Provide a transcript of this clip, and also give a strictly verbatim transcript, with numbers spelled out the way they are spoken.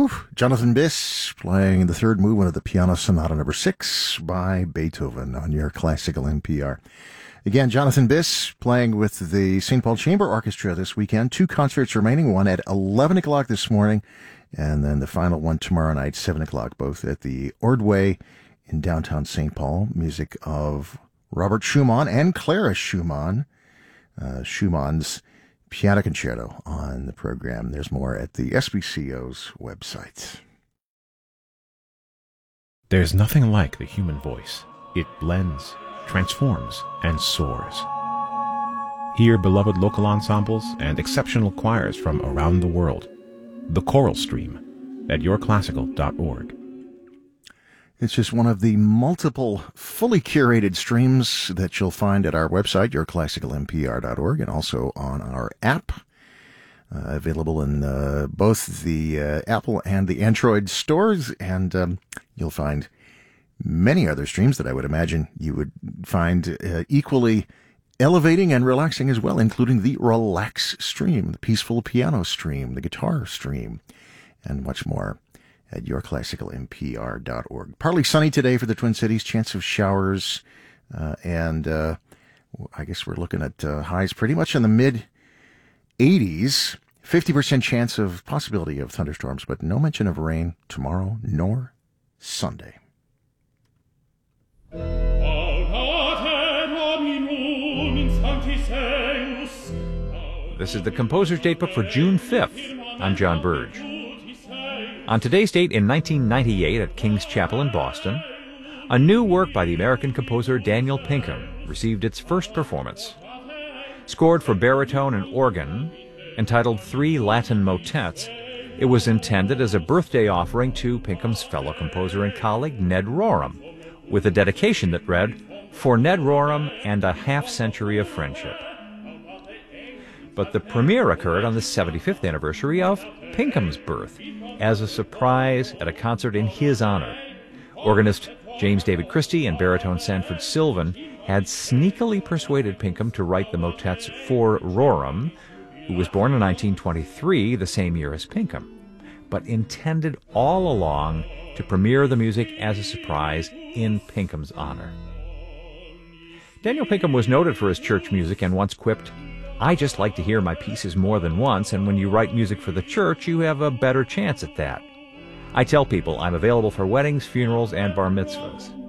Whew. Jonathan Biss playing the third movement of the Piano Sonata Number Six by Beethoven on your classical N P R. Again, Jonathan Biss playing with the Saint Paul Chamber Orchestra this weekend. Two concerts remaining, one at eleven o'clock this morning, and then the final one tomorrow night, seven o'clock, both at the Ordway in downtown Saint Paul. Music of Robert Schumann and Clara Schumann. Uh, Schumann's Piano Concerto on the program. There's more at the S B C O's website. There's nothing like the human voice. It blends, transforms, and soars. Hear beloved local ensembles and exceptional choirs from around the world. The Choral Stream at your classical dot org. It's just one of the multiple fully curated streams that you'll find at our website, your classical N P R dot org, and also on our app, uh, available in uh, both the uh, Apple and the Android stores. And um, you'll find many other streams that I would imagine you would find uh, equally elevating and relaxing as well, including the Relax stream, the Peaceful Piano stream, the Guitar stream, and much more at your classical N P R dot org. Partly sunny today for the Twin Cities, chance of showers, uh, and uh, I guess we're looking at uh, highs pretty much in the mid eighties, fifty percent chance of possibility of thunderstorms, but no mention of rain tomorrow nor Sunday. This is the Composer's Datebook for June fifth. I'm John Burge. On today's date in nineteen ninety-eight at King's Chapel in Boston, a new work by the American composer Daniel Pinkham received its first performance. Scored for baritone and organ, entitled Three Latin Motets, it was intended as a birthday offering to Pinkham's fellow composer and colleague Ned Rorem, with a dedication that read, "For Ned Rorem and a half century of friendship." But the premiere occurred on the seventy-fifth anniversary of Pinkham's birth, as a surprise at a concert in his honor. Organist James David Christie and baritone Sanford Sylvan had sneakily persuaded Pinkham to write the motets for Rorem, who was born in nineteen twenty-three, the same year as Pinkham, but intended all along to premiere the music as a surprise in Pinkham's honor. Daniel Pinkham was noted for his church music and once quipped, "I just like to hear my pieces more than once, and when you write music for the church, you have a better chance at that. I tell people I'm available for weddings, funerals, and bar mitzvahs."